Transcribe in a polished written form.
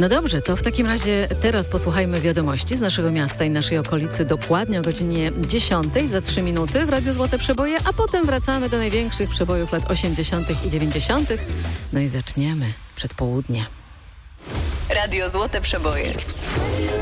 No dobrze, to w takim razie teraz posłuchajmy wiadomości z naszego miasta i naszej okolicy dokładnie o godzinie 10 za 3 minuty w Radiu Złote Przeboje, a potem wracamy do największych przebojów lat 80. i 90. No i zaczniemy przed południa. Radio Złote Przeboje.